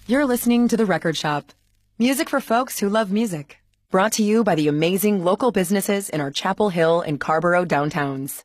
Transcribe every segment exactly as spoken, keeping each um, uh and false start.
You're listening to The Record Shop. Music for folks who love music. Brought to you by the amazing local businesses in our Chapel Hill and Carborough downtowns.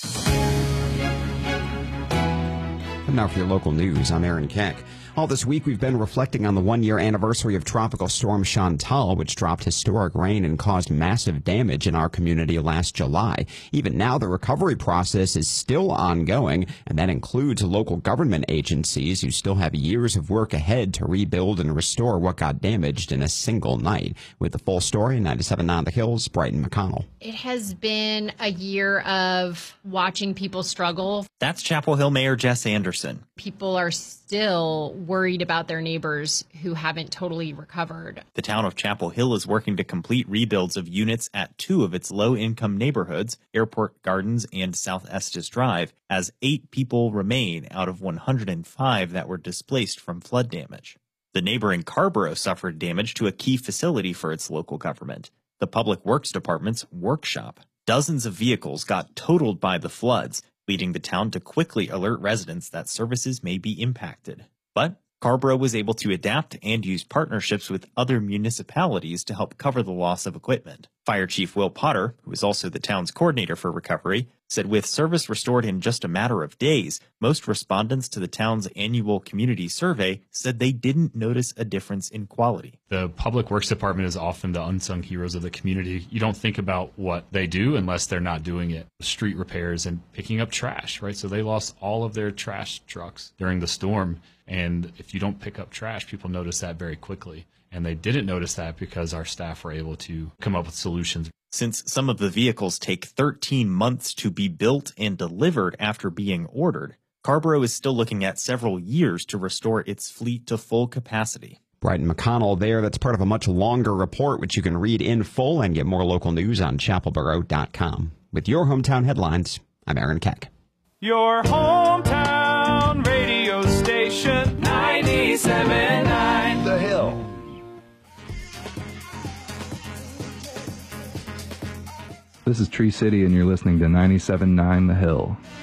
And now for your local news, I'm Aaron Keck. All this week, we've been reflecting on the one-year anniversary of Tropical Storm Chantal, which dropped historic rain and caused massive damage in our community last July. Even now, the recovery process is still ongoing, and that includes local government agencies who still have years of work ahead to rebuild and restore what got damaged in a single night. With the full story, ninety-seven point nine The Hills, Brighton McConnell. It has been a year of watching people struggle. That's Chapel Hill Mayor Jess Anderson. People are still worried about their neighbors who haven't totally recovered. The town of Chapel Hill is working to complete rebuilds of units at two of its low-income neighborhoods, Airport Gardens and South Estes Drive, as eight people remain out of one hundred five that were displaced from flood damage. The neighboring Carborough suffered damage to a key facility for its local government, the Public Works Department's workshop. Dozens of vehicles got totaled by the floods, leading the town to quickly alert residents that services may be impacted. But Carborough was able to adapt and use partnerships with other municipalities to help cover the loss of equipment. Fire Chief Will Potter, who is also the town's coordinator for recovery, said with service restored in just a matter of days, most respondents to the town's annual community survey said they didn't notice a difference in quality. The Public Works Department is often the unsung heroes of the community. You don't think about what they do unless they're not doing it. Street repairs and picking up trash, right? So they lost all of their trash trucks during the storm. And if you don't pick up trash, people notice that very quickly. And they didn't notice that because our staff were able to come up with solutions. Since some of the vehicles take thirteen months to be built and delivered after being ordered, Carborough is still looking at several years to restore its fleet to full capacity. Brighton McConnell there. That's part of a much longer report, which you can read in full and get more local news on chapelboro dot com. With your hometown headlines, I'm Aaron Keck. Your hometown radio station, ninety-seven point nine The Hill. This is Tree City, and you're listening to ninety-seven point nine The Hill.